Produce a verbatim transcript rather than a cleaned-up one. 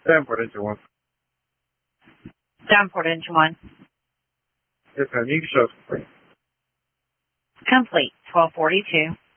Davenport engine one. Davenport engine one. Yes, ma'am. You can show us complete. Complete. twelve forty-two.